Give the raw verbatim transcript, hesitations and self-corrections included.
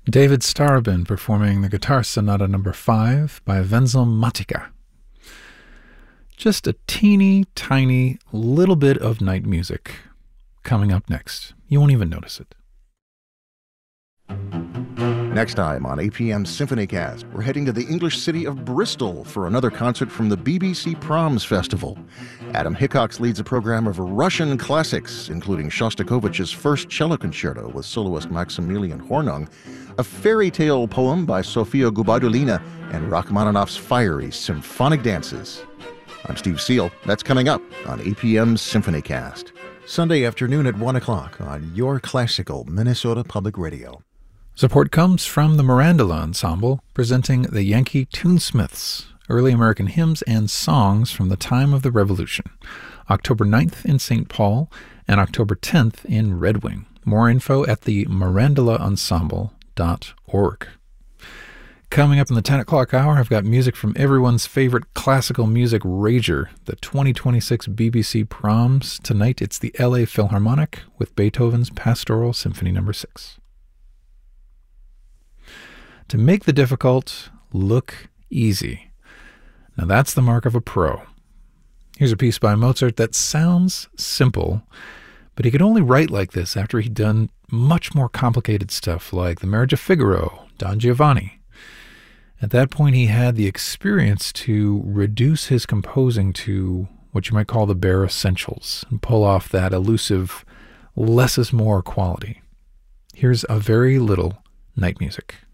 David Starobin performing the Guitar Sonata number five by Wenzel Matica. Just a teeny tiny little bit of night music coming up next. You won't even notice it. Next time on A P M Symphonycast, we're heading to the English city of Bristol for another concert from the B B C Proms Festival. Adam Hickox leads a program of Russian classics, including Shostakovich's First Cello Concerto with soloist Maximilian Hornung, a fairy tale poem by Sofia Gubaidulina, and Rachmaninoff's fiery symphonic dances. I'm Steve Seal. That's coming up on A P M Symphonycast. Sunday afternoon at one o'clock on your classical Minnesota Public Radio. Support comes from the Mirandola Ensemble, presenting the Yankee Tunesmiths, early American hymns and songs from the time of the Revolution, October ninth in Saint Paul and October tenth in Red Wing. More info at the mirandola ensemble dot org. Coming up in the ten o'clock hour, I've got music from everyone's favorite classical music rager, the twenty twenty-six B B C Proms. Tonight, it's the L A Philharmonic with Beethoven's Pastoral Symphony number six. To make the difficult look easy. Now that's the mark of a pro. Here's a piece by Mozart that sounds simple, but he could only write like this after he'd done much more complicated stuff like The Marriage of Figaro, Don Giovanni. At that point, he had the experience to reduce his composing to what you might call the bare essentials and pull off that elusive less is more quality. Here's a very little night music.